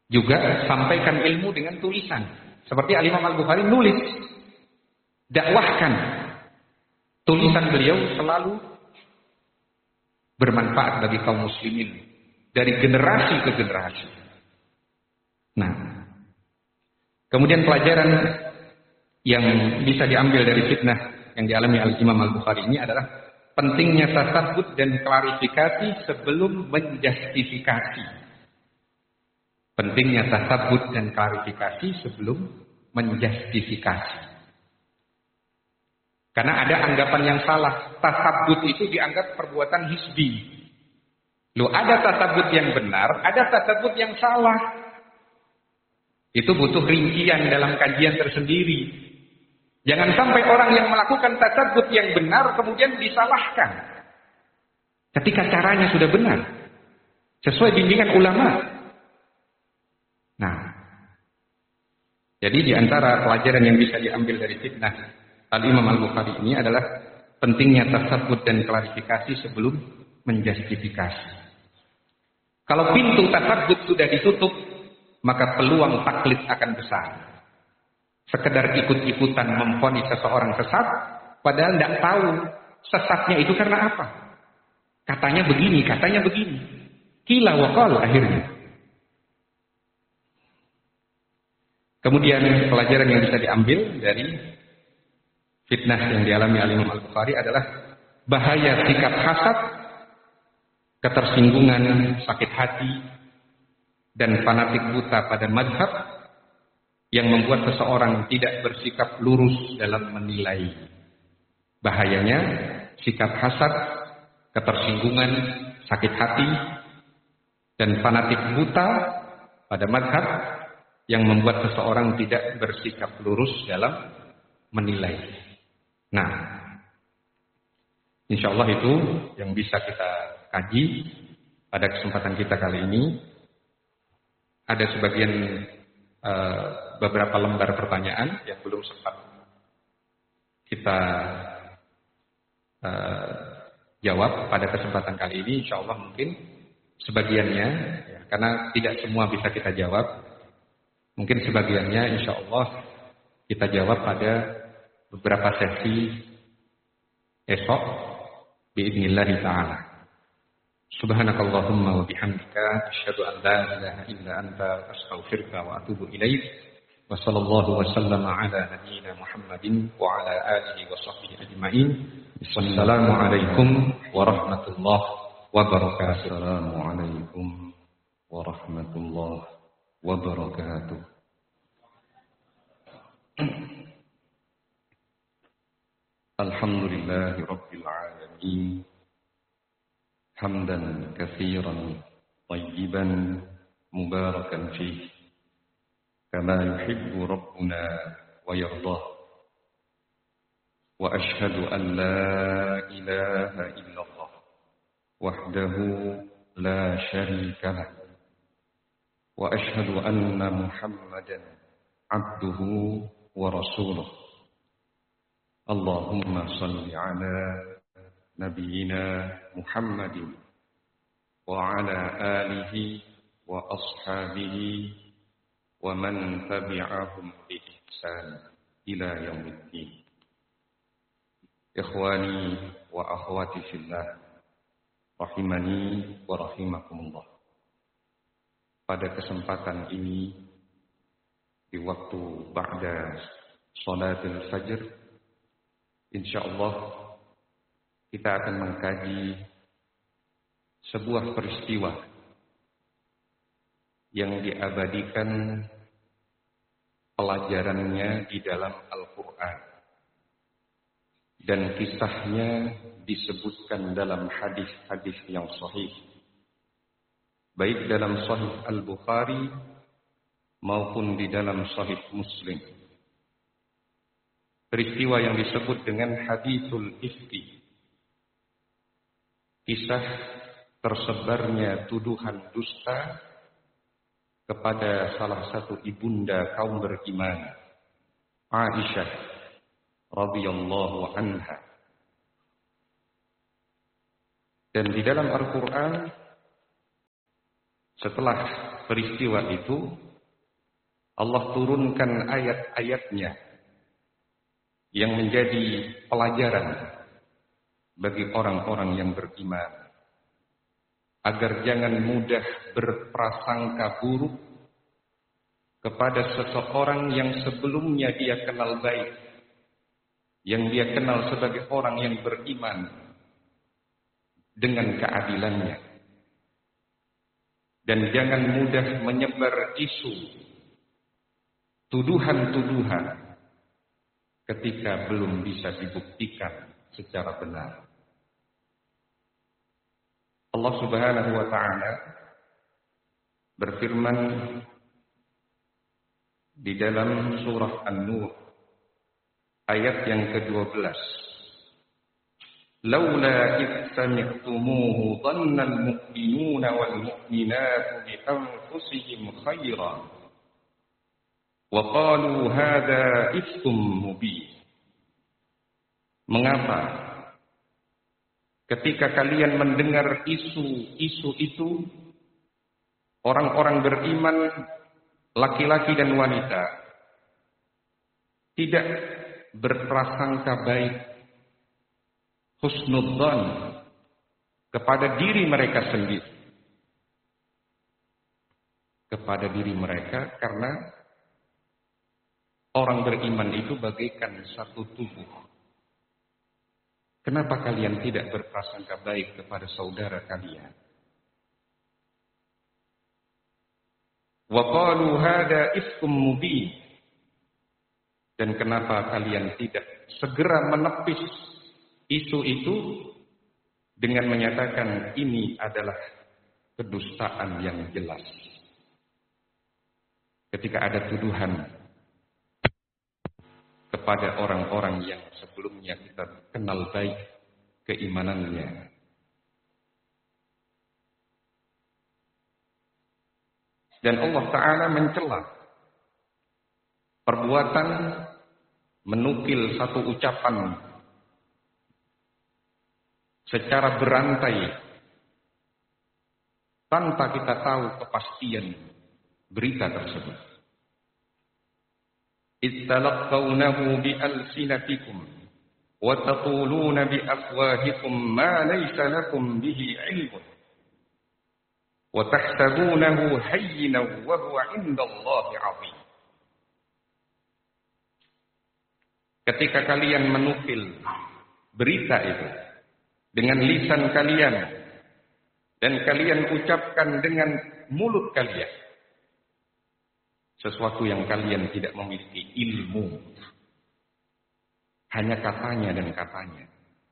Juga sampaikan ilmu dengan tulisan. Seperti Al-Imam Al-Bukhari nulis, dakwahkan. Tulisan beliau selalu bermanfaat bagi kaum muslimin dari generasi ke generasi. Nah, kemudian pelajaran yang bisa diambil dari fitnah yang dialami Al-Imam Al-Bukhari ini adalah pentingnya tasabbut dan klarifikasi sebelum menjustifikasi. Pentingnya tasabbut dan klarifikasi sebelum menjustifikasi. Karena ada anggapan yang salah. Tasabbut itu dianggap perbuatan hizbi. Loh, ada tasabbut yang benar, ada tasabbut yang salah. Itu butuh rincian dalam kajian tersendiri. Jangan sampai orang yang melakukan tasabbut yang benar kemudian disalahkan. Ketika caranya sudah benar. Sesuai bimbingan ulama. Nah, jadi di antara pelajaran yang bisa diambil dari fitnah Al-Imam Al-Bukhari ini adalah pentingnya tasabbut dan klarifikasi sebelum menjustifikasi. Kalau pintu tasabbut sudah ditutup, maka peluang taklid akan besar. Sekedar ikut-ikutan memvonis seseorang sesat, padahal tidak tahu sesatnya itu karena apa. Katanya begini, katanya begini. Kila wa qala akhirnya. Kemudian pelajaran yang bisa diambil dari fitnah yang dialami Al-Imam Al-Bukhari adalah bahaya sikap hasad, ketersinggungan, sakit hati, dan fanatik buta pada mazhab yang membuat seseorang tidak bersikap lurus dalam menilai. Bahayanya sikap hasad, ketersinggungan, sakit hati, dan fanatik buta pada mazhab yang membuat seseorang tidak bersikap lurus dalam menilai. Nah, insya Allah itu yang bisa kita kaji pada kesempatan kita kali ini. Ada sebagian beberapa lembar pertanyaan yang belum sempat kita jawab pada kesempatan kali ini. Insya Allah mungkin sebagiannya, ya, karena tidak semua bisa kita jawab. Mungkin sebagiannya insya Allah kita jawab pada beberapa sesi esok biidznillah ta'ala. Subhanakallahumma wa bihamdika asyhadu an la ilaha illa anta astaghfiruka wa atubu ilaik. Wa sallallahu wa sallama ala nabiyyina Muhammadin wa ala alihi wa sahbihi ajma'in. Wassalamu alaikum warahmatullahi wabarakatuh. Assalamualaikum warahmatullahi wabarakatuh. Alhamdulillahi rabbil alamin. Hamdan katsiran tayyiban mubarakan fihi kama yuhibbu rabbuna wa yardah. Wa ashhadu an la ilaha illallah wahdahu la syarika lah. Wa ashhadu anna Muhammadan abduhu wa rasuluh. Allahumma salli ala nabiyyina Muhammadin wa ala alihi wa ashabihi wa man tabi'ahum bi ihsan ila yaumiddin. Ikhwani wa akhwati fillah, rahimani wa rahimakumullah. Pada kesempatan ini di waktu ba'da salatul fajr, insyaallah kita akan mengkaji sebuah peristiwa yang diabadikan pelajarannya di dalam Al-Quran dan kisahnya disebutkan dalam hadis-hadis yang sahih, baik dalam Sahih Al-Bukhari maupun di dalam Sahih Muslim. Peristiwa yang disebut dengan Haditsul Ifki, kisah tersebarnya tuduhan dusta kepada salah satu ibunda kaum beriman, Aisyah radhiyallahu anha. Dan di dalam Al-Quran, setelah peristiwa itu Allah turunkan ayat-ayatnya yang menjadi pelajaran bagi orang-orang yang beriman, agar jangan mudah berprasangka buruk kepada seseorang yang sebelumnya dia kenal baik, yang dia kenal sebagai orang yang beriman dengan keadilannya. Dan jangan mudah menyebar isu, tuduhan-tuduhan ketika belum bisa dibuktikan secara benar. Allah Subhanahu wa taala berfirman di dalam surah An-Nur ayat yang ke-12. Laula id sami'tumuhu dhanna al-mu'minuna wal mu'minatu bi anfusihim khairan wa qalu hadza ifkum mubin. Mengapa ketika kalian mendengar isu-isu itu, orang-orang beriman laki-laki dan wanita tidak berprasangka baik, husnudzan kepada diri mereka sendiri, kepada diri mereka, karena orang beriman itu bagaikan satu tubuh. Kenapa kalian tidak berprasangka baik kepada saudara kalian? Wa qalu hadza ifkum mubin. Dan kenapa kalian tidak segera menepis isu itu dengan menyatakan ini adalah kedustaan yang jelas. Ketika ada tuduhan kepada orang-orang yang sebelumnya kita kenal baik keimanannya. Dan Allah Ta'ala mencela perbuatan menukil satu ucapan secara berantai tanpa kita tahu kepastian berita tersebut. Ittalaqawnahu bi'alsinatikum wa taquluna biafwahikum ma laysa lakum bihi ilmun wa tahsabunahu hayyinan wa huwa 'indallahi 'azim. Ketika kalian menukil berita itu dengan lisan kalian dan kalian ucapkan dengan mulut kalian sesuatu yang kalian tidak memiliki ilmu, hanya katanya dan katanya.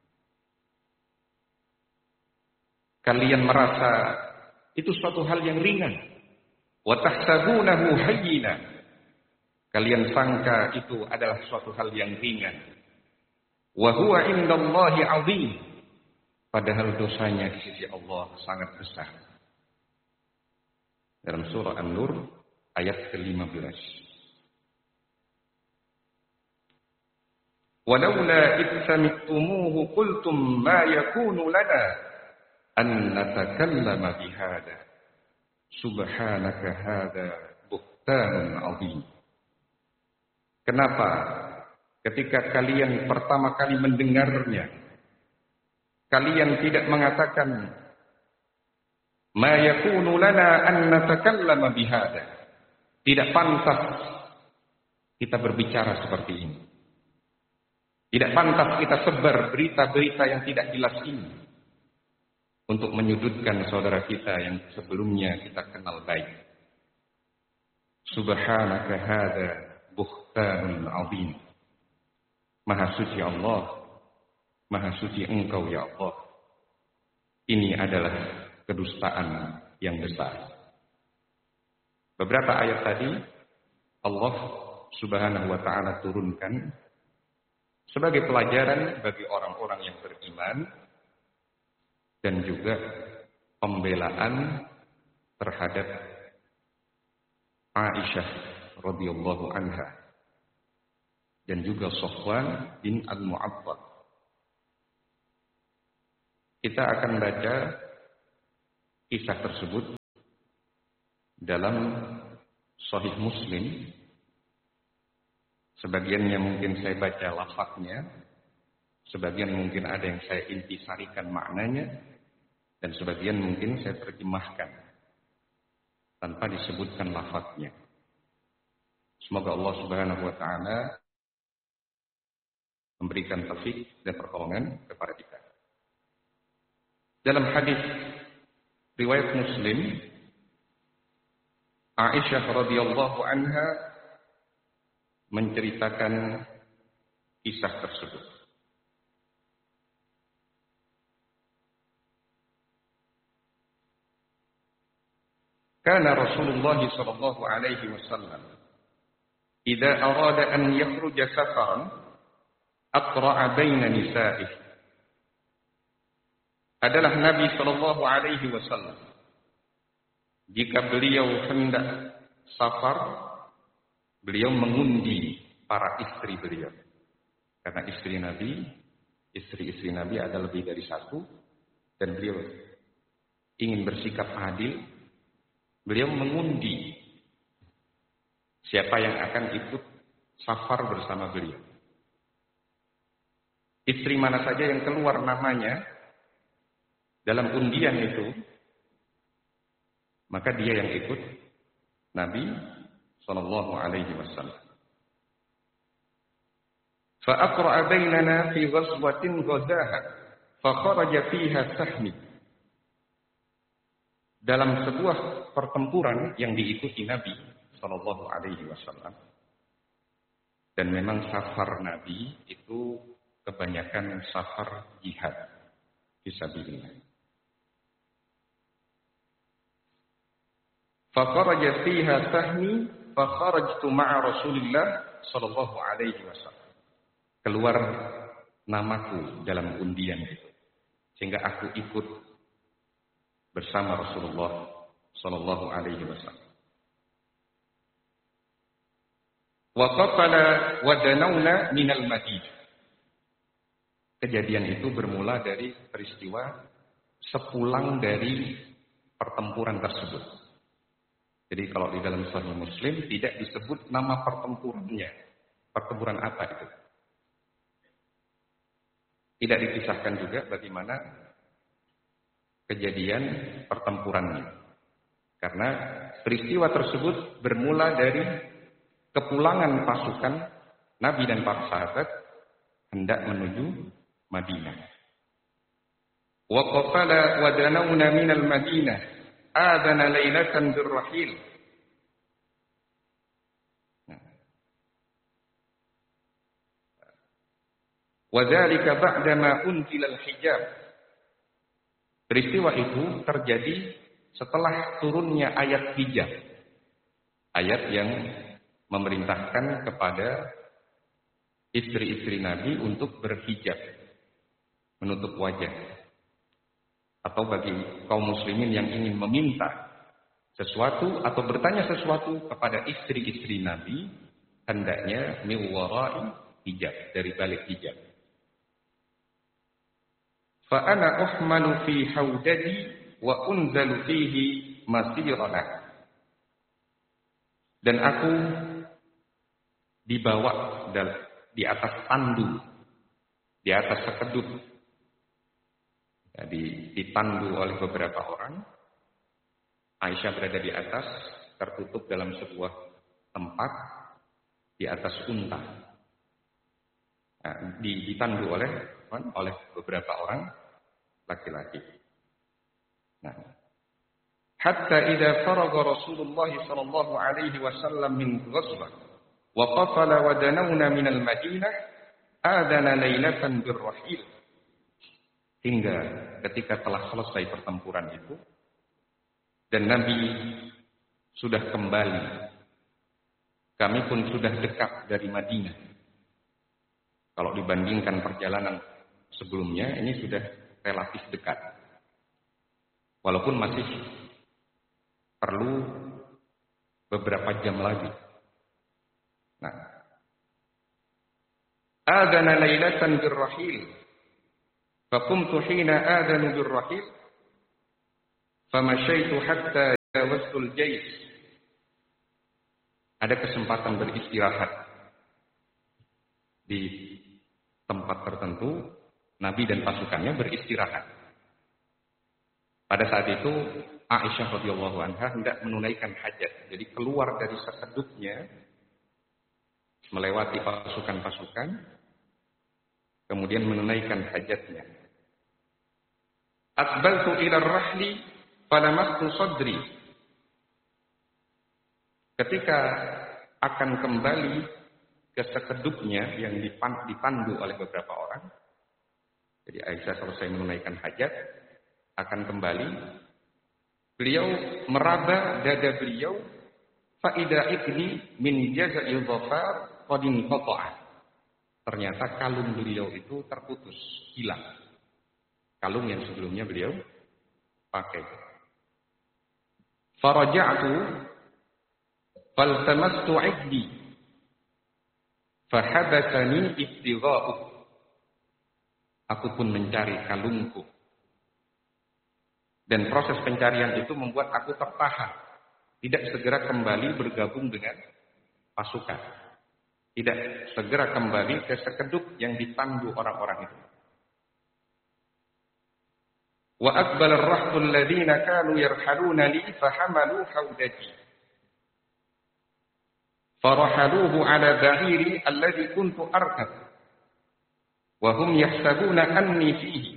Kalian merasa itu suatu hal yang ringan. Wa tahsabunahu hayyina. Kalian sangka itu adalah suatu hal yang ringan. Wa huwa 'indallahi 'azim. Padahal dosanya di sisi Allah sangat besar. Dalam surah An-Nur ayat ke-15. Walaula id sami'tumuhu qultum ma yakunu lana an natakallama bihada subhanaka hada buhtanun 'azim. Kenapa ketika kalian pertama kali mendengarnya kalian tidak mengatakan ma yakunu lana an natakallama bihada? Tidak pantas kita berbicara seperti ini. Tidak pantas kita sebar berita-berita yang tidak jelas ini untuk menyudutkan saudara kita yang sebelumnya kita kenal baik. Subhanaka hada buhtanun 'azim. Maha suci Allah, maha suci Engkau ya Allah. Ini adalah kedustaan yang besar. Beberapa ayat tadi Allah Subhanahu wa taala turunkan sebagai pelajaran bagi orang-orang yang beriman dan juga pembelaan terhadap Aisyah radhiyallahu anha dan juga Safwan bin Al-Mu'attal. Kita akan baca kisah tersebut dalam Sahih Muslim, sebagiannya mungkin saya baca lafaznya, sebagian mungkin ada yang saya intisarikan maknanya, dan sebagian mungkin saya terjemahkan tanpa disebutkan lafaznya. Semoga Allah Subhanahu wa taala memberikan taufik dan pertolongan kepada kita. Dalam hadis riwayat Muslim, Aisyah radhiyallahu anha menceritakan kisah tersebut. Kana Rasulullah sallallahu alaihi wasallam idza arada an yakhruja safaran aqra'a baina nisa'ihi. Adalah Nabi sallallahu alaihi wasallam jika beliau hendak safar, beliau mengundi para istri beliau. Karena istri-istri Nabi ada lebih dari satu, dan beliau ingin bersikap adil. Beliau mengundi siapa yang akan ikut safar bersama beliau. Istri mana saja yang keluar namanya dalam undian itu, maka dia yang ikut Nabi sallallahu alaihi wasallam. Fa aqra'a bainana fi ghazwatin ghazaha fa kharaja fiha sahmi. Dalam sebuah pertempuran yang diikuti Nabi sallallahu alaihi wasallam. Dan memang safar Nabi itu kebanyakan safar jihad fisabilillah. Fa kharaja fiha sahmi fa kharajtu ma'a Rasulillah sallallahu alaihi wasallam. Keluar namaku dalam undian itu, sehingga aku ikut bersama Rasulullah sallallahu alaihi wasallam. Wa qatala wa danawna minal Madinah. Kejadian itu bermula dari peristiwa sepulang dari pertempuran tersebut. Jadi kalau di dalam Sahih Muslim tidak disebut nama pertempurannya. Pertempuran apa itu? Tidak dikisahkan juga bagaimana kejadian pertempurannya. Karena peristiwa tersebut bermula dari kepulangan pasukan Nabi dan para sahabat hendak menuju Madinah. Wa qafala wa danawna minal Madinah adana lailatan birrahil. Wa dzalika ba'dama unzila al-hijab. Peristiwa itu terjadi setelah turunnya ayat hijab. Ayat yang memerintahkan kepada istri-istri Nabi untuk berhijab, menutup wajah. Atau bagi kaum muslimin yang ingin meminta sesuatu atau bertanya sesuatu kepada istri-istri Nabi, hendaknya min wara'i hijab, dari balik hijab. Fa ana uhmalu fi haudadi wa unzalu fihi masirana. Dan aku dibawa di atas tandu, di atas sekedup. Jadi ditandu oleh beberapa orang. Aisyah berada di atas, tertutup dalam sebuah tempat di atas unta. Nah, ditandu oleh beberapa orang laki-laki. Nah, hatta idza faraga Rasulullah sallallahu alaihi wasallam min ghazwah wa qafala wa danawna min al-Madinah adana lailatan birrahil. Hingga ketika telah selesai pertempuran itu dan Nabi sudah kembali, kami pun sudah dekat dari Madinah. Kalau dibandingkan perjalanan sebelumnya, ini sudah relatif dekat. Walaupun masih perlu beberapa jam lagi. Nah, adana lailatan birrahil. Faqumtu hina adanu birrahil. Famashaitu hatta jawaztu al-jaysh. ada kesempatan beristirahat di tempat tertentu, Nabi dan pasukannya beristirahat. Pada saat itu Aisyah radhiyallahu anha hendak menunaikan hajat. Jadi keluar dari sekedupnya, melewati pasukan-pasukan, kemudian menunaikan hajatnya. Aqbaltu ila ar-rahli falamastu sadri. Ketika akan kembali ke sekedupnya yang dipandu oleh beberapa orang, jadi Aisyah selesai menunaikan hajat, akan kembali, beliau meraba dada beliau, faida ibni min jaza'il dhafar qad inqata'a. Ternyata kalung beliau itu terputus, hilang. Kalung yang sebelumnya beliau pakai. Faraja'tu faltamastu 'iddi fahabasani ibtigha'u. Aku pun mencari kalungku. Dan proses pencarian itu membuat aku tertahan. Tidak segera kembali bergabung dengan pasukan. Tidak segera kembali ke sekedup yang dipandu orang-orang itu. Wa aqbala ar-rahbu alladhina kanu yarhaluna li fahamalu hawdati. Farahaluhu ala ba'iri alladhi kuntu arkab. Wa hum yahsabuna anni fihi.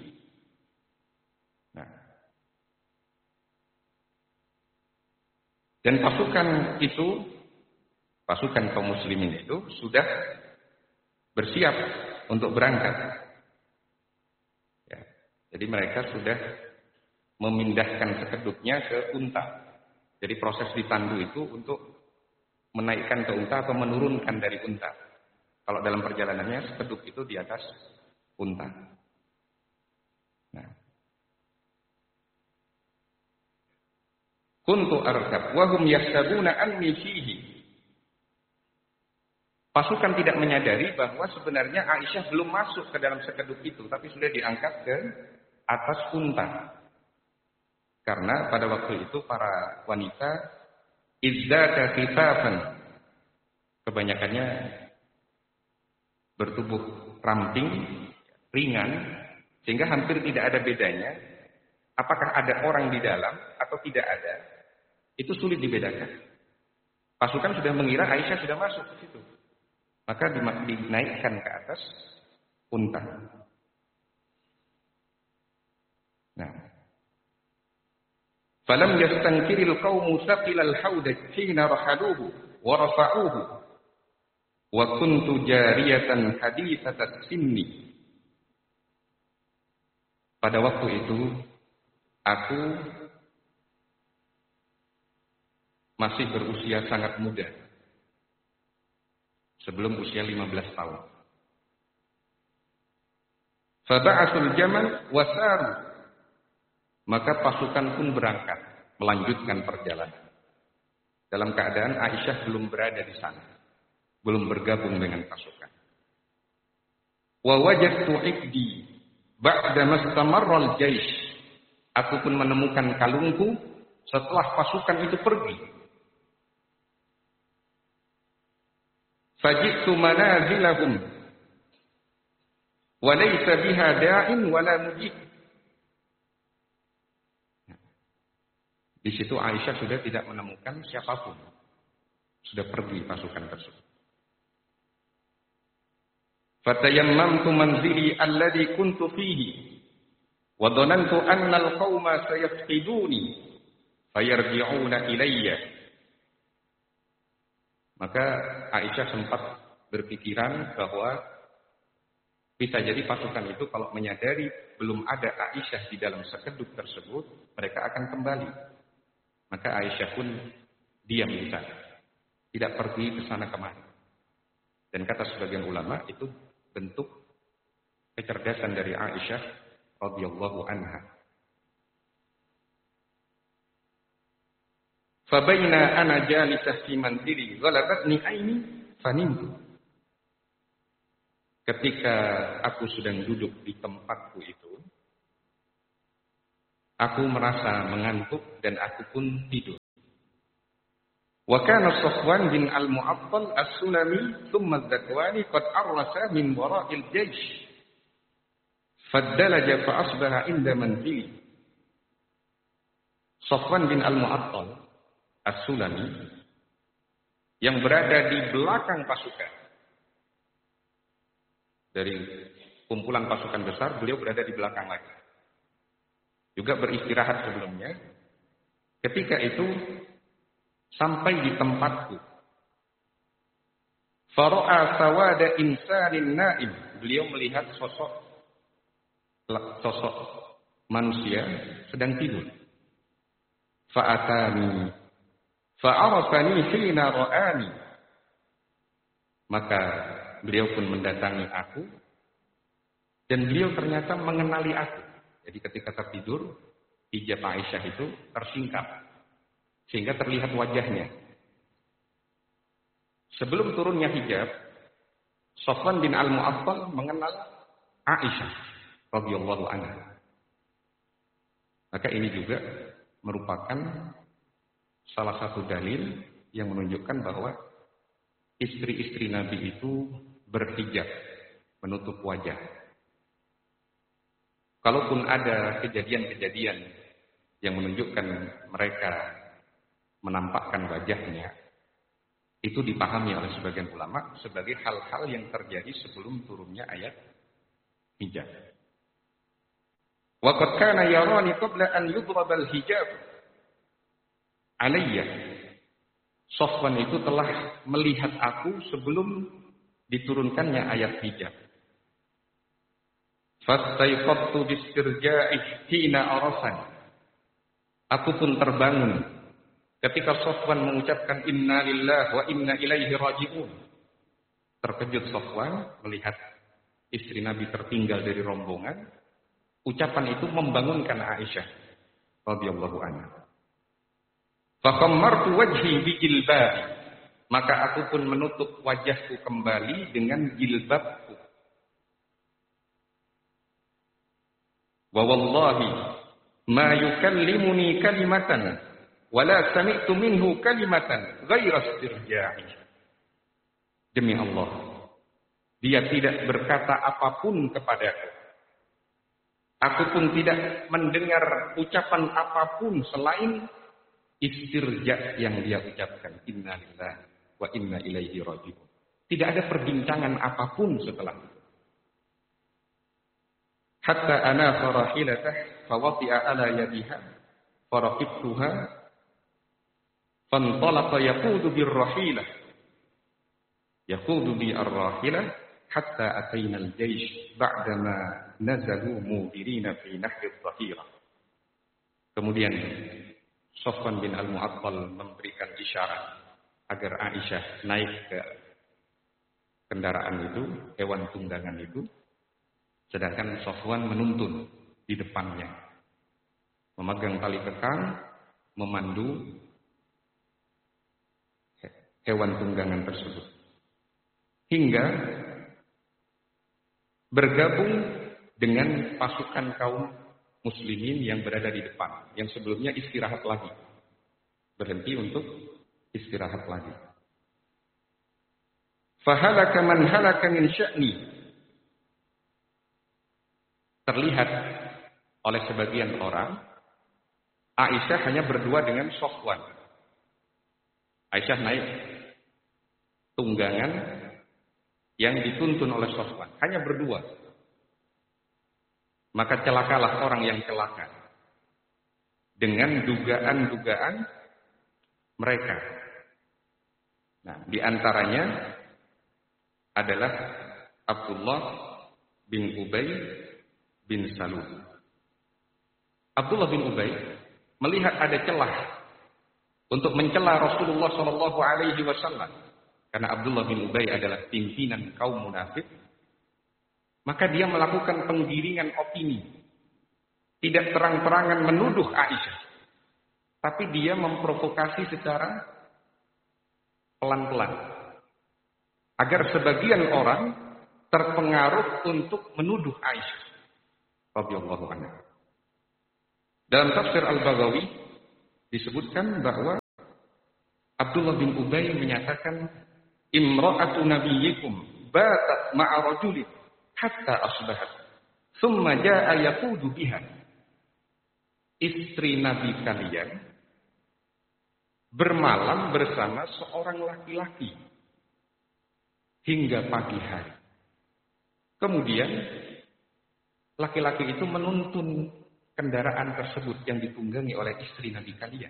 Dan pasukan itu, pasukan kaum muslimin itu sudah bersiap untuk berangkat. Ya, jadi mereka sudah memindahkan sekedupnya ke unta. Jadi proses ditandu itu untuk menaikkan ke unta atau menurunkan dari unta. Kalau dalam perjalanannya sekedup itu di atas unta. Nah. Kuntu arkab wa hum yahsabuna anni fihi. Pasukan tidak menyadari bahwa sebenarnya Aisyah belum masuk ke dalam sekedup itu, tapi sudah diangkat ke atas unta. Karena pada waktu itu para wanita izdada khifafan, kebanyakannya bertubuh ramping, ringan, sehingga hampir tidak ada bedanya apakah ada orang di dalam atau tidak ada. Itu sulit dibedakan. Pasukan sudah mengira Aisyah sudah masuk ke situ. Maka dinaikkan ke atas unta. Nah. Falam yastankiril qaumu saqilal haudat hina rahaluhu wa rafa'uhu wa kuntu jariyatan hadithatat sinni. Pada waktu itu aku masih berusia sangat muda. Sebelum usia 15 tahun. Faba'asul jamal wasaru. Maka pasukan pun berangkat, melanjutkan perjalanan. Dalam keadaan Aisyah belum berada di sana. Belum bergabung dengan pasukan. Wa wajadtu ibdi ba'da mastamarral jaish. Aku pun menemukan kalungku setelah pasukan itu pergi. Faji'tu manazilahum wa laysa biha da'in wala mujib. Di situ Aisyah sudah tidak menemukan siapapun. Sudah pergi pasukan tersebut. Fatayammamtu manzili alladhi kuntu fihi wa dhanantu anna al-qauma sayafqiduni fayarji'una ilayya. Maka Aisyah sempat berpikiran bahwa bisa jadi pasukan itu kalau menyadari belum ada Aisyah di dalam sekedup tersebut, mereka akan kembali. Maka Aisyah pun diam di sana, tidak pergi ke sana kemari. Dan kata sebagian ulama itu bentuk kecerdasan dari Aisyah radhiyallahu anha. Fabaina ana jalisah fi manzili ghalabatni aini fanimtu. Ketika aku sedang duduk di tempatku itu, aku merasa mengantuk dan aku pun tidur. Wa kana Safwan bin al-Mu'attal as-Sulami thumma az-Zakwani qad arrasa min wara'il jaysh faddalaja fa asbaha inda manzili. Safwan bin al-Mu'attal as-Sulami yang berada di belakang pasukan dari kumpulan pasukan besar, beliau berada di belakang lagi. Juga beristirahat sebelumnya. Ketika itu sampai di tempatku. Fara'a sawada insanin na'im. Beliau melihat sosok manusia sedang tidur. Fa'atani fa'arafani hina ra'ani. Maka beliau pun mendatangi aku dan beliau ternyata mengenali aku. Jadi ketika tertidur, hijab Aisyah itu tersingkap sehingga terlihat wajahnya. Sebelum turunnya hijab, Safwan bin al-Mu'attal mengenal Aisyah radhiyallahu anha. Maka ini juga merupakan salah satu dalil yang menunjukkan bahwa istri-istri Nabi itu berhijab, menutup wajah. Kalaupun ada kejadian-kejadian yang menunjukkan mereka menampakkan wajahnya, itu dipahami oleh sebagian ulama sebagai hal-hal yang terjadi sebelum turunnya ayat hijab. Wa qad kana yarani qabla an yudrab al-hijab alayya. Safwan itu telah melihat aku sebelum diturunkannya ayat hijab. Fastaiqadtu bistirja'i hina arasani. Aku pun terbangun ketika Safwan mengucapkan inna lillahi wa inna ilaihi raji'un. Terkejut Safwan melihat istri Nabi tertinggal dari rombongan. Ucapan itu membangunkan Aisyah radhiyallahu anha. Fakhammartu wajhi bijilbab. Maka aku pun menutup wajahku kembali dengan jilbabku. Wa wallahi ma yukallimuni kalimatan wala sami'tu minhu kalimatan ghaira istirja'i. Demi Allah, dia tidak berkata apapun kepadaku. Aku pun tidak mendengar ucapan apapun selain istirja yang dia ucapkan, inna lillahi wa inna ilaihi raji'un. Tidak ada perbincangan apapun setelah itu. Hatta ana farahilatah fawati'a ala yadiha faraqibtuha fantalaqa yaqudu birrahilah yaqudu bi ar-rahilah hatta atayna al-jaysh ba'dama nazalu mudirina fi nahri adh-dhahira. Kemudian Safwan bin al-Mu'attal memberikan isyarat agar Aisyah naik ke kendaraan itu, hewan tunggangan itu, sedangkan Safwan menuntun di depannya, memegang tali kekang, memandu hewan tunggangan tersebut, hingga bergabung dengan pasukan kaum muslimin yang berada di depan, yang sebelumnya istirahat lagi, berhenti untuk istirahat lagi. Fahalaka man halaka min sya'ni. Terlihat oleh sebagian orang, Aisyah hanya berdua dengan Safwan. Aisyah naik tunggangan yang dituntun oleh Safwan, hanya berdua. Maka celakalah orang yang celaka dengan dugaan-dugaan mereka. Nah, di antaranya adalah Abdullah bin Ubay bin Salul. Abdullah bin Ubay melihat ada celah untuk mencela Rasulullah Shallallahu Alaihi Wasallam, karena Abdullah bin Ubay adalah pimpinan kaum munafik. Maka dia melakukan penggiringan opini. Tidak terang-terangan menuduh Aisyah. Tapi dia memprovokasi secara pelan-pelan. Agar sebagian orang terpengaruh untuk menuduh Aisyah radhiyallahu anha. Dalam tafsir Al-Baghawi disebutkan bahwa Abdullah bin Ubay menyatakan, imra'atu nabiyyikum batat ma'a rajulin hatta asbahat. Thumma ja'a yaqudu biha. Istri Nabi kalian bermalam bersama seorang laki-laki hingga pagi hari. Kemudian laki-laki itu menuntun kendaraan tersebut yang ditunggangi oleh istri Nabi kalian.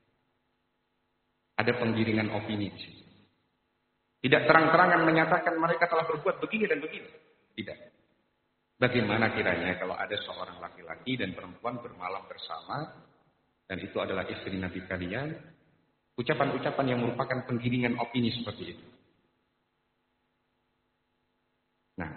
Ada penggiringan opini di sini. Tidak terang-terangan menyatakan mereka telah berbuat begini dan begini. Tidak. Bagaimana kiranya kalau ada seorang laki-laki dan perempuan bermalam bersama, dan itu adalah istri Nabi kalian, ucapan-ucapan yang merupakan penggiringan opini seperti itu. Nah,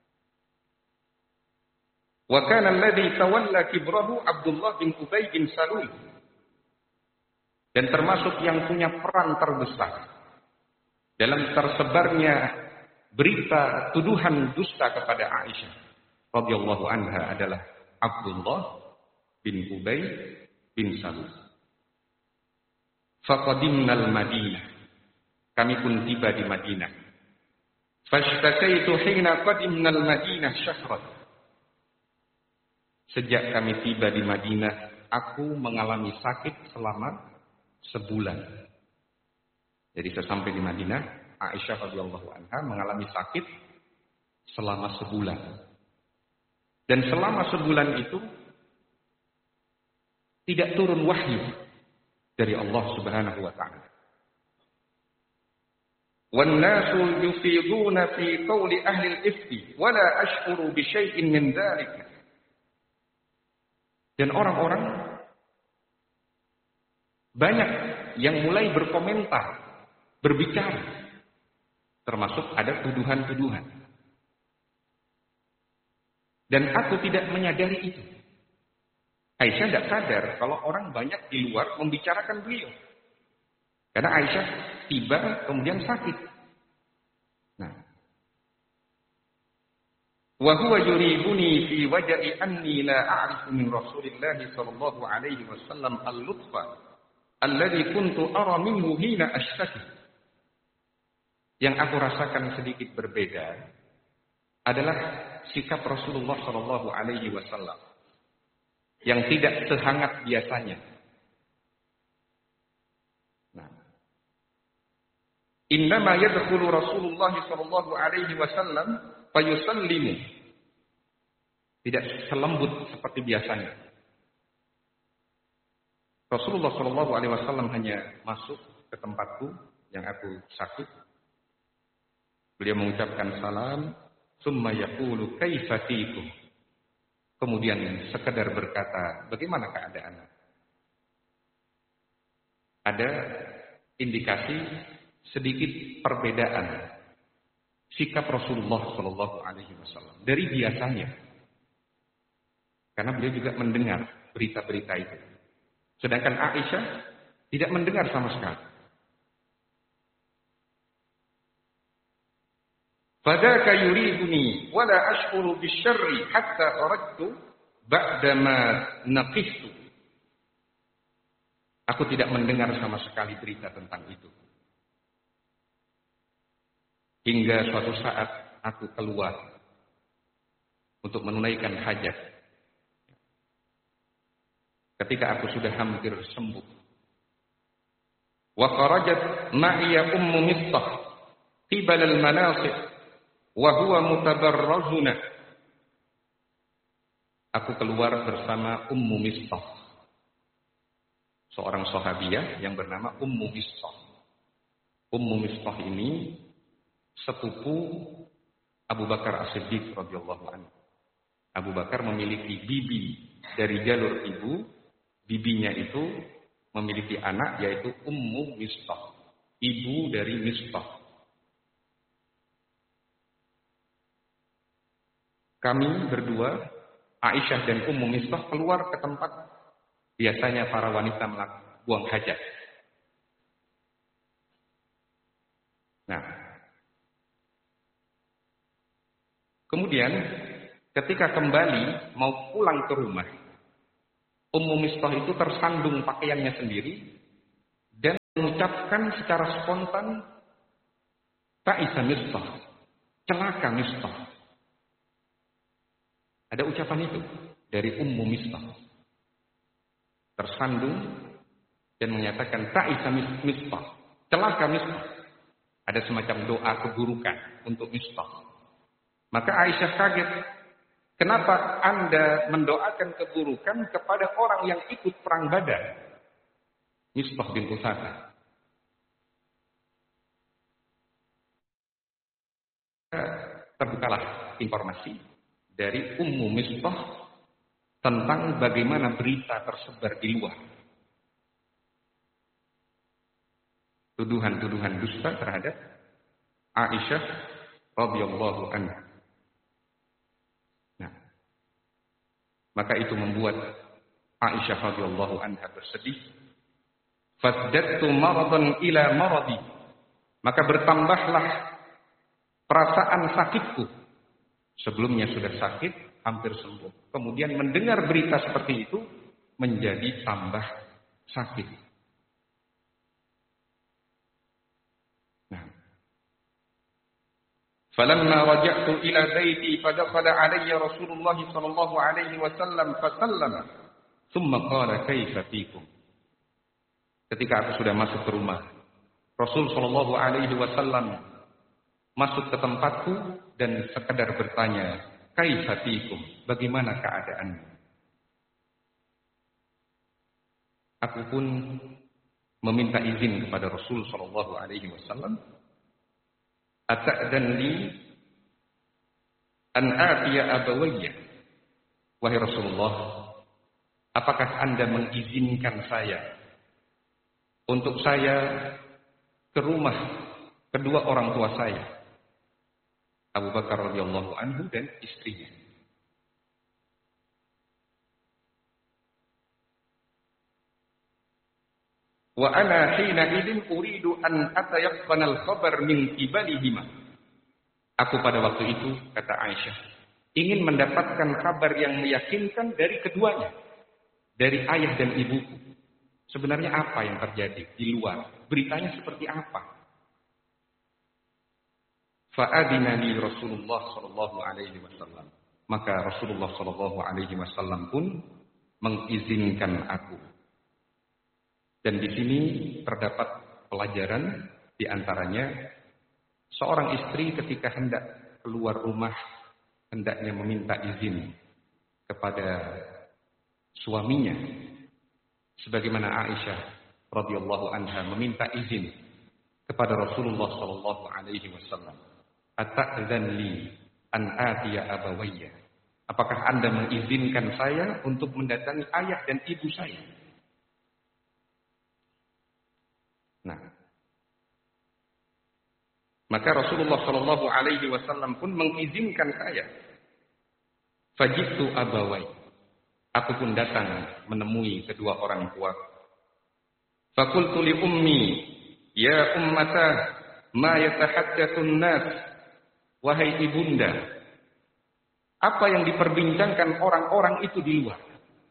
wa kana alladhi tawalla kibrahu Abdullah bin Ubay bin Salul. Dan termasuk yang punya peran terbesar dalam tersebarnya berita tuduhan dusta kepada Aisyah radhiyallahu anha adalah Abdullah bin Ubay bin Salul. Faqadimnal Madinah. Kami pun tiba di Madinah. Fashtakaitu hina qadimnal Madinah syahran. Sejak kami tiba di Madinah, aku mengalami sakit selama sebulan. Jadi sesampai di Madinah, Aisyah radhiyallahu anha mengalami sakit selama sebulan. Dan selama sebulan itu tidak turun wahyu dari Allah Subhanahu wa taala. Wan nasu yufiduna fi qawli ahli al-ifki wa la ash'uru bi syai'in min dzalika. Dan orang-orang banyak yang mulai berkomentar, berbicara, termasuk ada tuduhan-tuduhan. Dan aku tidak menyadari itu. Aisyah tidak sadar kalau orang banyak di luar membicarakan beliau. Karena Aisyah tiba kemudian sakit. Nah, wa huwa yuribuni fi waj'i anni la a'rifu min Rasulillah sallallahu alaihi wasallam al-lutfa alladhi kuntu ara minhu hina ashtaki. Yang aku rasakan sedikit berbeda adalah sikap Rasulullah sallallahu alaihi wasallam yang tidak sehangat biasanya. Nah, innama yadkhulu Rasulullah sallallahu alaihi wasallam fayusallimu. Tidak selembut seperti biasanya. Rasulullah sallallahu alaihi wasallam hanya masuk ke tempatku yang aku sakit. Beliau mengucapkan salam, summa yaqulu kaifa tikum. Kemudian sekedar berkata, bagaimana keadaan? Ada indikasi sedikit perbedaan sikap Rasulullah sallallahu alaihi wasallam dari biasanya. Karena beliau juga mendengar berita-berita itu. Sedangkan Aisyah tidak mendengar sama sekali. Fadaka yuriduni wala ashkuru bisyarri hatta aradtu ba'dama naqiftu. Aku tidak mendengar sama sekali berita tentang itu. Hingga suatu saat aku keluar untuk menunaikan hajat. Ketika aku sudah hampir sembuh. Wa kharajat ma'iya ummu Mistah qibal al-manasik wa huwa mutabarrazuna. Aku keluar bersama Ummu Mistah, seorang sahabiah yang bernama Ummu Mistah. Ummu Mistah ini sepupu Abu Bakar As-Siddiq radhiyallahu anhu. Abu Bakar memiliki bibi dari jalur ibu, bibinya itu memiliki anak yaitu Ummu Mistah, ibu dari Mistah. Kami berdua, Aisyah dan Ummu Mistah, keluar ke tempat biasanya para wanita buang hajat. Nah, kemudian ketika kembali mau pulang ke rumah, Ummu Mistah itu tersandung pakaiannya sendiri mengucapkan secara spontan, ta'isa Mistah, celaka Mistah. Ada ucapan itu dari Ummu Mistah. Tersandung dan menyatakan ta'isa Mistah, celaka Mistah. Ada semacam doa keburukan untuk Mistah. Maka Aisyah kaget. Kenapa Anda mendoakan keburukan kepada orang yang ikut perang Badar? Mistah bin Utsaka. Terbukalah informasi dari Ummu Mistah tentang bagaimana berita tersebar di luar. Tuduhan-tuduhan dusta terhadap Aisyah radhiyallahu anha. Nah, maka itu membuat Aisyah radhiyallahu anha bersedih. Fazdadtu maradan ila maradi. Maka bertambahlah perasaan sakitku. Sebelumnya sudah sakit, hampir sembuh. Kemudian mendengar berita seperti itu menjadi tambah sakit. Nah. Falamma raja'tu ila baiti fadakhala alayya Rasulullah sallallahu alaihi wasallam fasallama. Thumma qala kaifa fikum. Ketika aku sudah masuk ke rumah, Rasul sallallahu alaihi wasallam masuk ke tempatku dan sekedar bertanya, kaifa fikum, bagaimana keadaanmu? Aku pun meminta izin kepada Rasul sallallahu alaihi wasallam, ata'dan li an atiya abawayya. Wahai Rasulullah, apakah Anda mengizinkan saya untuk saya ke rumah kedua orang tua saya, Abu Bakar radhiyallahu anhu dan istrinya? Wa ana hina idin uridu an atayaqqana al-khabar min qibalihima. Aku pada waktu itu, kata Aisyah, ingin mendapatkan kabar yang meyakinkan dari keduanya, dari ayah dan ibuku. Sebenarnya apa yang terjadi di luar? Beritanya seperti apa? Fa'adina li Rasulullah sallallahu alaihi wasallam. Maka Rasulullah sallallahu alaihi wasallam pun mengizinkan aku. Dan di sini terdapat pelajaran, di antaranya seorang istri ketika hendak keluar rumah hendaknya meminta izin kepada suaminya. Sebagaimana Aisyah radhiyallahu anha meminta izin kepada Rasulullah sallallahu alaihi wasallam. Ata'dzan li an atiya abawayya. Apakah Anda mengizinkan saya untuk mendatangi ayah dan ibu saya? Nah, maka Rasulullah sallallahu alaihi wasallam pun mengizinkan saya. Fajitu abawai. Aku pun datang menemui kedua orang tua. Fakultu li ummi, ya ummata, ma yatahaddatsun nas. Wahai ibunda, apa yang diperbincangkan orang-orang itu di luar?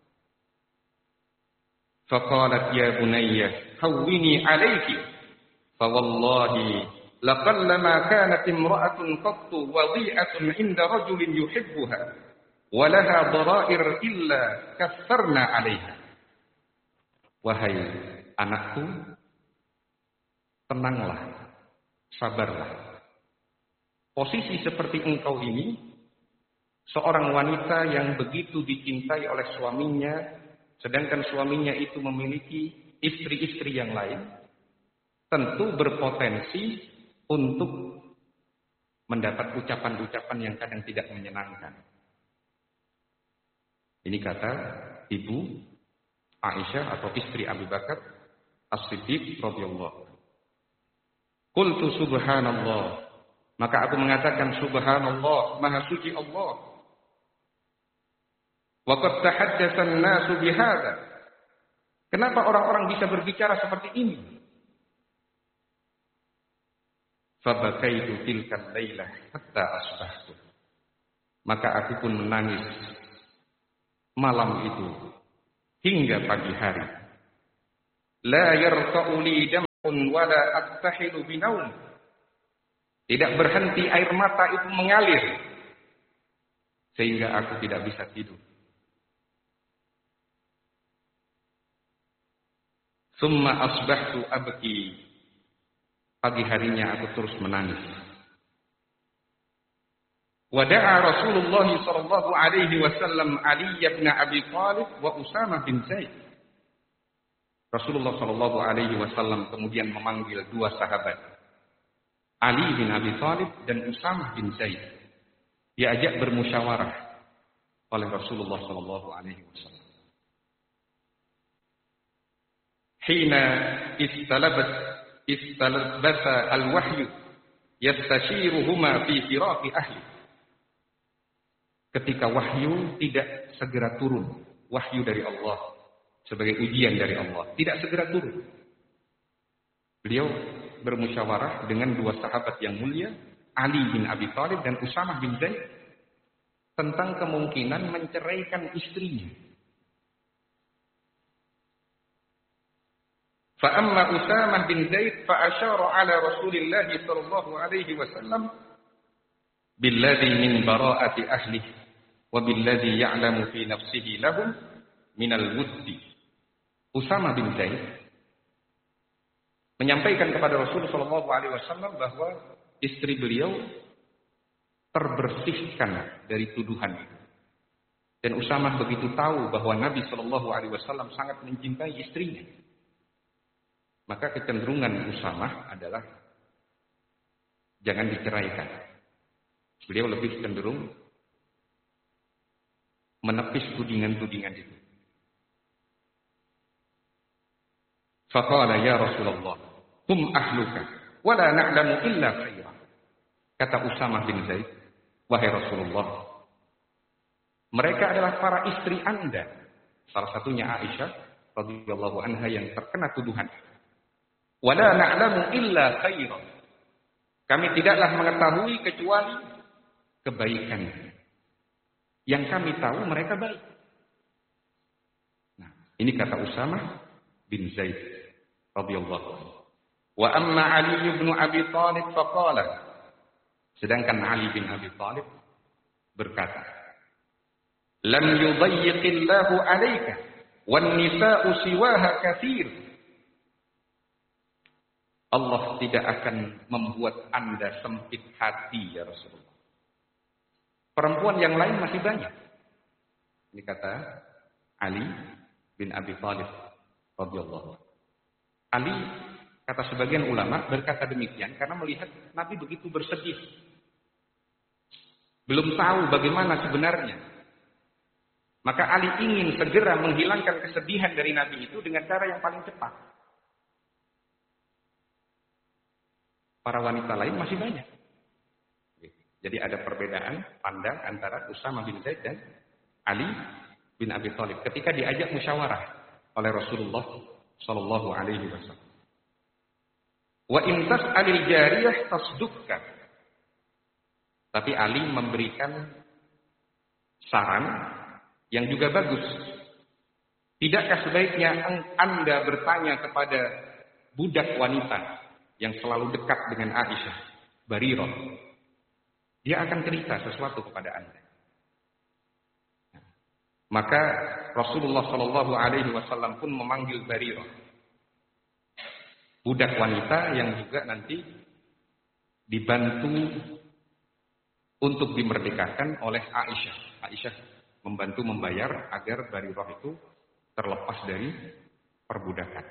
Faqalat ya bunayya, hawwini alayki. Fa wallahi laqallama kanat imra'atun qattu wadi'atun 'inda rajulin yuhibbuha wa laha dara'ir illa kassarna 'alayha. Wahai anakku, tenanglah, sabarlah. Posisi seperti engkau ini, seorang wanita yang begitu dicintai oleh suaminya, sedangkan suaminya itu memiliki istri-istri yang lain, tentu berpotensi untuk mendapat ucapan-ucapan yang kadang tidak menyenangkan. Ini kata ibu Aisyah atau istri Abu Bakar As-Siddiq radhiyallahu anhu. Qultu subhanallah. Maka aku mengatakan subhanallah, maha suci Allah. Wa qad tahaddatsa an-nasu bihadza. Kenapa orang-orang bisa berbicara seperti ini? Fabakaitu tilka lailah hatta asbahtu. Maka aku pun menangis malam itu hingga pagi hari. La yarqa'u li wala astahilu binaum. Tidak berhenti air mata itu mengalir sehingga aku tidak bisa tidur. Summa asbahtu abki. Pagi harinya aku terus menangis. Wada'a Rasulullah sallallahu alaihi wasallam Ali bin Abi Thalib wa Usamah bin Zaid. Rasulullah sallallahu alaihi wasallam kemudian memanggil dua sahabat, Ali bin Abi Thalib dan Usamah bin Zaid. Diajak bermusyawarah oleh Rasulullah sallallahu alaihi wasallam. Hina istalabasa al-wahyu yastashiruhuma fi firaqi ahli. Ketika wahyu tidak segera turun, wahyu dari Allah sebagai ujian dari Allah tidak segera turun. Beliau bermusyawarah dengan dua sahabat yang mulia, Ali bin Abi Thalib dan Usamah bin Zaid, tentang kemungkinan menceraikan istrinya. Fa amma Usamah bin Zaid fa asyara ala Rasulillah sallallahu alaihi wasallam billadhi min bara'ati ahlihi wa billadhi ya'lamu fi nafsihi lahum minal wuddi. Usamah bin Zaid menyampaikan kepada Rasulullah sallallahu alaihi wasallam bahwa istri beliau terbersihkan dari tuduhan itu. Dan Usamah begitu tahu bahwa Nabi sallallahu alaihi wasallam sangat mencintai istrinya. Maka kecenderungan Usamah adalah jangan diceraikan. Beliau lebih cenderung menepis tudingan-tudingan itu. Faqala ya Rasulullah, hum ahluka, wa la na'lamu illa khairan. Kata Usamah bin Zaid, wahai Rasulullah, mereka adalah para istri Anda. Salah satunya Aisyah radhiyallahu anha yang terkena tuduhan. Wa la na'lamu illa khairan. Kami tidaklah mengetahui kecuali kebaikan. Yang kami tahu mereka baik. Nah, ini kata Usamah bin Zaid radhiyallahu anhu. Wa amma Ali bin Abi Thalib faqala. Sedangkan Ali bin Abi Thalib berkata, "Lam yudayyiqillahu 'alaika wan nisa'u siwaha katsir." Allah tidak akan membuat Anda sempit hati ya Rasulullah. Perempuan yang lain masih banyak. Ini kata Ali bin Abi Thalib radhiyallahu. Ali, kata sebagian ulama, berkata demikian karena melihat Nabi begitu bersedih. Belum tahu bagaimana sebenarnya. Maka Ali ingin segera menghilangkan kesedihan dari Nabi itu dengan cara yang paling cepat. Para wanita lain masih banyak. Jadi ada perbedaan pandang antara Usamah bin Zaid dan Ali bin Abi Thalib ketika diajak musyawarah oleh Rasulullah sallallahu alaihi wasallam. Wa in tas'alil jariyah tasdukka. Tapi Ali memberikan saran yang juga bagus. Tidakkah sebaiknya Anda bertanya kepada budak wanita yang selalu dekat dengan Aisyah, Barirah? Dia akan cerita sesuatu kepada Anda. Maka Rasulullah Shallallahu Alaihi Wasallam pun memanggil Barirah, budak wanita yang juga nanti dibantu untuk dimerdekakan oleh Aisyah. Aisyah membantu membayar agar Barirah itu terlepas dari perbudakan.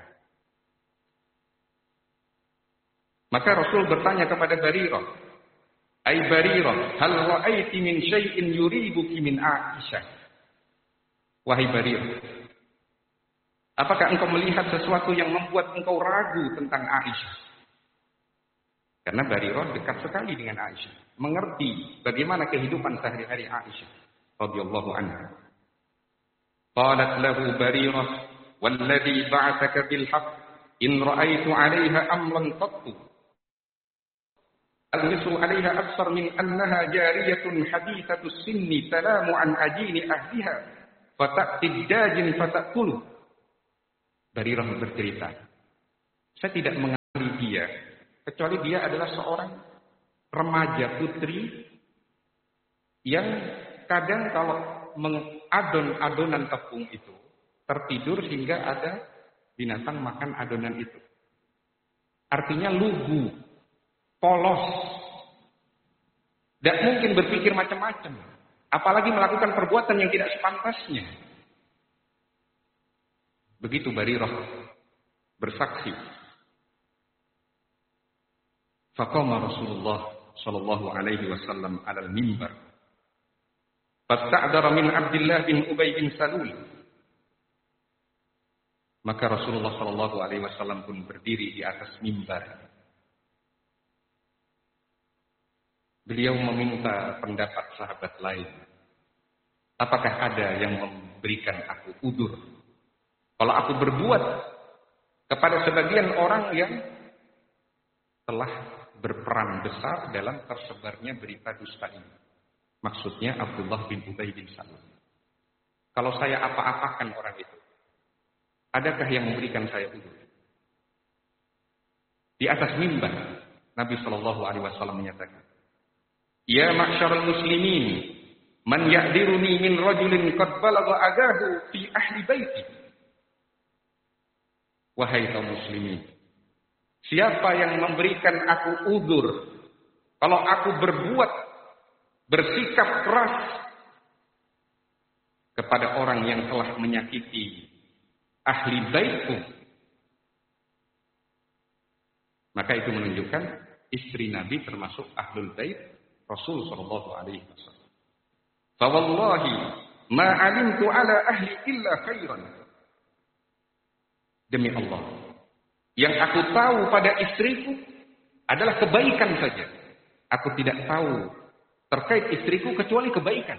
Maka Rasul bertanya kepada Barirah, "Ai Barirah, hal ra'aiti min syai'in yuribuki min Aisyah?" Wahai Barirah, apakah engkau melihat sesuatu yang membuat engkau ragu tentang Aisyah? Karena Barirah dekat sekali dengan Aisyah, mengerti bagaimana kehidupan sehari-hari Aisyah radhiyallahu anha. Qalat lahu Barirah, "Walladhi ba'athaka bil haqq in ra'aitu 'alayha amran qattu al-misru 'alayha akthar min annaha jariyatun hadithatu sinni talamu an ajini ahliha fata'ti dajin fatakulu." Barirah bercerita, saya tidak dia, kecuali dia adalah seorang remaja putri yang kadang kalau adonan tepung itu tertidur sehingga ada binatang makan adonan itu. Artinya lugu, polos, tidak mungkin berpikir macam-macam, apalagi melakukan perbuatan yang tidak sepantasnya. Begitu Barirah bersaksi. Faqama Rasulullah sallallahu alaihi wasallam 'alal mimbar. Fasta'dara min Abdullah bin Ubay bin Salul. Maka Rasulullah sallallahu alaihi wasallam pun berdiri di atas mimbar. Beliau meminta pendapat sahabat lain. Apakah ada yang memberikan aku udzur kalau aku berbuat kepada sebagian orang yang telah berperan besar dalam tersebarnya berita dusta ini? Maksudnya Abdullah bin Ubay bin Salul. Kalau saya apa-apakan orang itu, adakah yang memberikan saya udzur? Di atas mimbar, Nabi Shallallahu Alaihi Wasallam menyatakan, Ya ma'syaral muslimin, man ya'diruni min rajulin qad balagha agahu fi ahli baiti. Wahai kaum muslimin, siapa yang memberikan aku udzur kalau aku bersikap keras kepada orang yang telah menyakiti ahli baitku? Maka itu menunjukkan istri Nabi termasuk ahlul bait Rasul sallallahu alaihi wasallam. Fa wallahi ma alimtu ala ahli illa khairan. Demi Allah, yang aku tahu pada istriku adalah kebaikan saja. Aku tidak tahu terkait istriku kecuali kebaikan.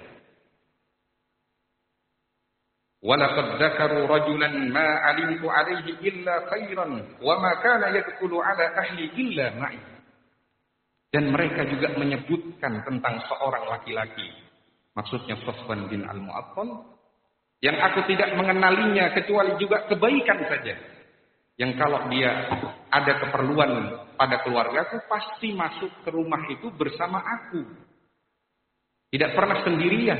Walaqad dzakaru rajulan ma alimtu alaihi illa khairan wa ma kana yadkhulu ala ahli illa ma'i. Dan mereka juga menyebutkan tentang seorang laki-laki, maksudnya Safwan bin Al-Mu'attal, yang aku tidak mengenalinya kecuali juga kebaikan saja. Yang kalau dia ada keperluan pada keluargaku, pasti masuk ke rumah itu bersama aku. Tidak pernah sendirian.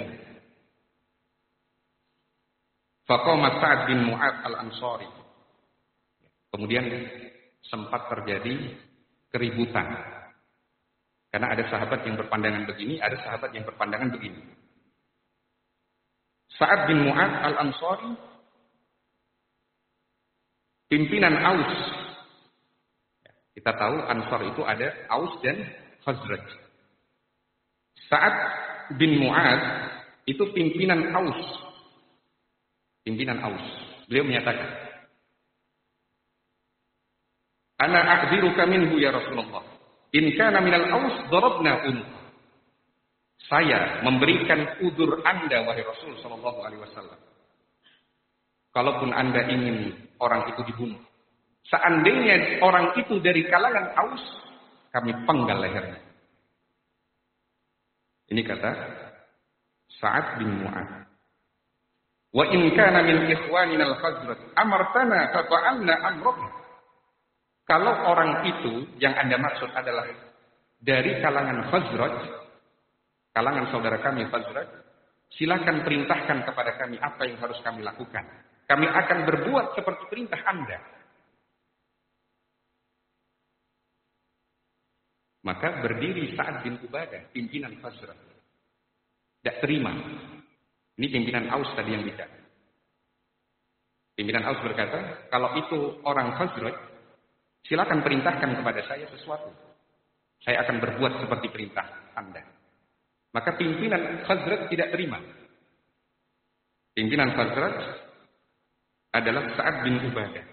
Faqama Sa'ad bin Mu'adz al-Ansari. Kemudian sempat terjadi keributan. Karena ada sahabat yang berpandangan begini, ada sahabat yang berpandangan begini. Sa'ad bin Mu'adz al-Ansari, pimpinan Aus. Kita tahu Ansar itu ada Aus dan Khazraj. Sa'ad bin Mu'adz itu pimpinan Aus. Pimpinan Aus. Beliau menyatakan, Ana a'dziruka minhu ya Rasulullah. In kana minal Aus darabna unuk. Saya memberikan udzur Anda wahai Rasul sallallahu alaihi wasallam. Kalaupun Anda ingin orang itu dibunuh, seandainya orang itu dari kalangan Aus, kami penggal lehernya. Ini kata Sa'ad bin Mu'adz. Wa in kana min ikhwanina al-Khazraj amartana fa fa'alna amrana. Kalau orang itu yang Anda maksud adalah dari kalangan Khazraj, kalangan saudara kami Khazraj, silakan perintahkan kepada kami apa yang harus kami lakukan. Kami akan berbuat seperti perintah Anda. Maka berdiri Sa'ad bin Ubadah, pimpinan Khazraj. Tidak terima. Ini pimpinan Aus tadi yang bicara. Pimpinan Aus berkata, kalau itu orang Khazraj, silakan perintahkan kepada saya sesuatu. Saya akan berbuat seperti perintah Anda. Maka pimpinan Khazraj tidak terima. Pimpinan Khazraj adalah Sa'ad bin Ubadah.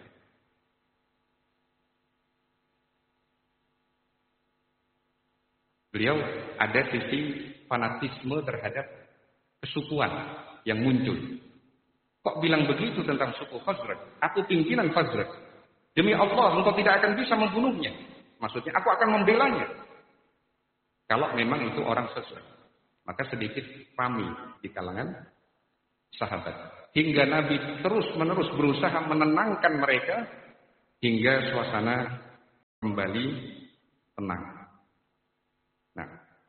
Beliau ada sisi fanatisme terhadap kesukuan yang muncul. Kok bilang begitu tentang suku Khazraj? Aku pimpinan Khazraj. Demi Allah, engkau tidak akan bisa membunuhnya. Maksudnya, aku akan membelanya. Kalau memang itu orang Khazraj. Maka sedikit rami di kalangan sahabat. Hingga Nabi terus-menerus berusaha menenangkan mereka. Hingga suasana kembali tenang. Nah,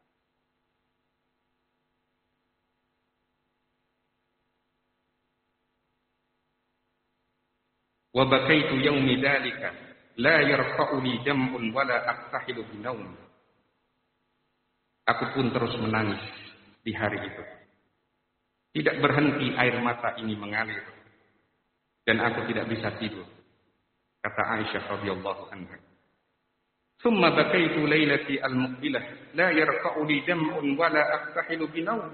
wa bakaitu yaumi dzalika la yarfa'u li jam'un wala aqtahilu binaum. Aku pun terus menangis di hari itu. Tidak berhenti air mata ini mengalir dan aku tidak bisa tidur. Kata Aisyah radhiyallahu anha. Thumma bakaitu lailati al-muqbilah la yarfa'u li jam'un wala aqtahilu binaum.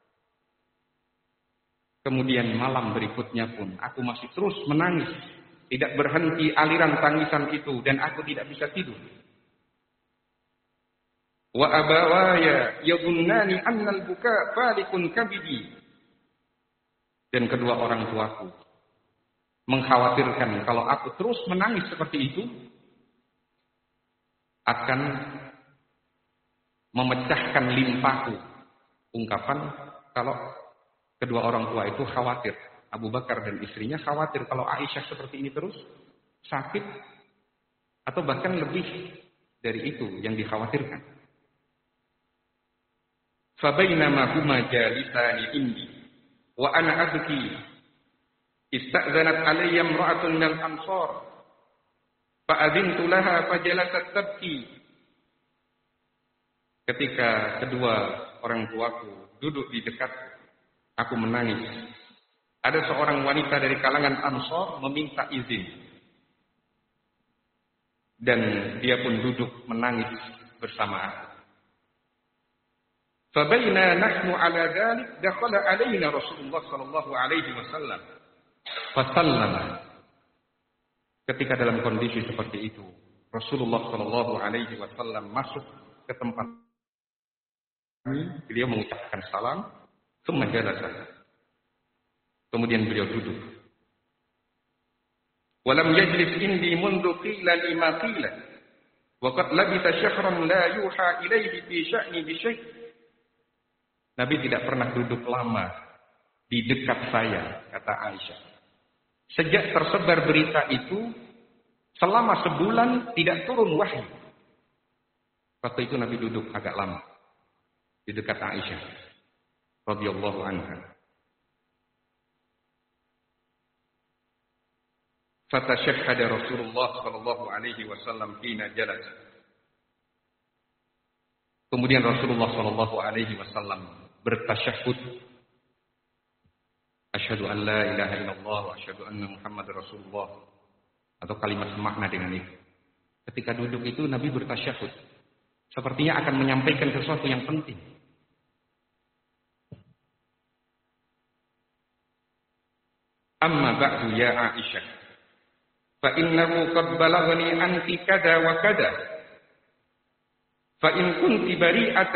Kemudian malam berikutnya pun aku masih terus menangis. Tidak berhenti aliran tangisan itu dan aku tidak bisa tidur. Wa abawaya yadunnani anna al-buka falikun kabidi. Dan kedua orang tuaku mengkhawatirkan kalau aku terus menangis seperti itu akan memecahkan limpaku. Ungkapan kalau kedua orang tua itu khawatir. Abu Bakar dan istrinya khawatir kalau Aisyah seperti ini terus sakit atau bahkan lebih dari itu yang dikhawatirkan. Fabainama huma jalisani indi wa ana abki ista'zanat alayya imra'atun minal ansar fa'adhintu laha fajalasat tabki. Ketika kedua orang tuaku duduk di dekat aku menangis. Ada seorang wanita dari kalangan Ansar meminta izin. Dan dia pun duduk menangis bersama aku. Fabaina nahnu ala dhalik dakhala alaina Rasulullah sallallahu alaihi wasallam. Fasallama. Ketika dalam kondisi seperti itu, Rasulullah sallallahu alaihi wasallam masuk ke tempat kami, beliau mengucapkan salam, thumma jalasa. Kemudian beliau duduk. Walam yajlis indi mundu qila lima qila. Wa qad labitha syahran la yuha ilaihi fi sya'ni bi syai'. Nabi tidak pernah duduk lama di dekat saya, kata Aisyah. Sejak tersebar berita itu, selama sebulan tidak turun wahyu. Waktu itu Nabi duduk agak lama di dekat Aisyah radhiyallahu anha. Fatashahhada Rasulullah sallallahu alaihi wasallam hina jalas. Kemudian Rasulullah sallallahu alaihi wasallam bertasyahhud. Asyhadu an la ilaha illallah wa asyhadu anna Muhammadar Rasulullah. Atau kalimat semakna dengan itu. Ketika duduk itu Nabi bertasyahhud. Sepertinya akan menyampaikan sesuatu yang penting. Amma ba'du ya Aisyah. فإنه قد بلغني أنك كذا وكذا فإن كنت بريئة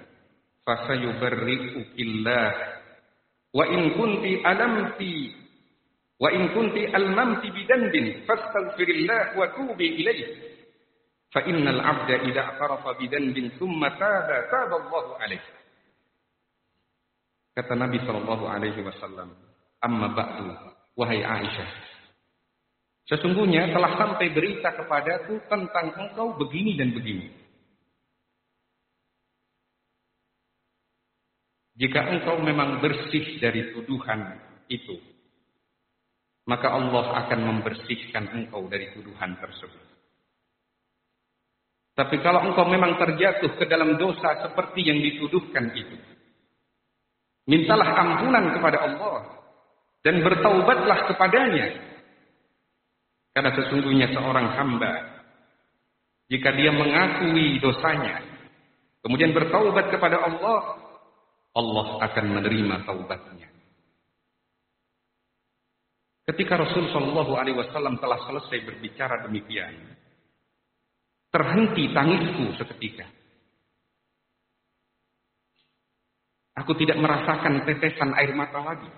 فسيبرئك الله وإن كنت ألممت بذنب فاستغفر الله وتوبي إليه فإن العبد إذا اعترف بذنب ثم تاب الله عليه. Kata Nabi sallallahu alaihi wasallam, amma ba'du, wahai Aisyah, sesungguhnya telah sampai berita kepadaku tentang engkau begini dan begini. Jika engkau memang bersih dari tuduhan itu, maka Allah akan membersihkan engkau dari tuduhan tersebut. Tapi kalau engkau memang terjatuh ke dalam dosa seperti yang dituduhkan itu, mintalah ampunan kepada Allah dan bertaubatlah kepadanya. Karena sesungguhnya seorang hamba, jika dia mengakui dosanya, kemudian bertaubat kepada Allah, Allah akan menerima taubatnya. Ketika Rasul Shallallahu Alaihi Wasallam telah selesai berbicara demikian, terhenti tangisku seketika. Aku tidak merasakan tetesan air mata lagi.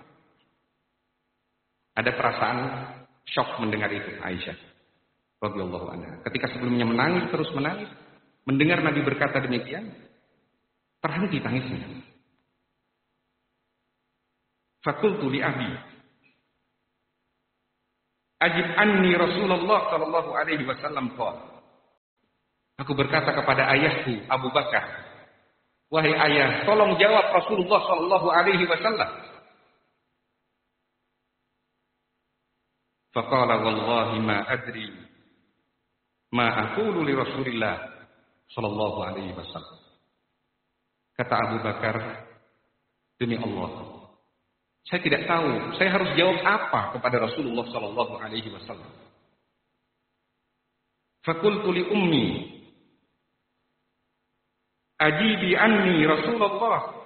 Ada perasaan syok mendengar itu Aisyah radhiyallahu anha. Ketika sebelumnya menangis, terus menangis, mendengar Nabi berkata demikian, terhenti tangisnya. Fakultu li abi, ajib anni Rasulullah sallallahu alaihi wasallam qala. Aku berkata kepada ayahku Abu Bakar, wahai ayah, tolong jawab Rasulullah sallallahu alaihi wasallam. Faqala wallahi ma adri ma aqulu li Rasulillah sallallahu alaihi wasallam. Kata Abu Bakar, demi Allah, saya tidak tahu saya harus jawab apa kepada Rasulullah sallallahu alaihi wasallam. Faqultu li ummi, ajibi anni Rasulullah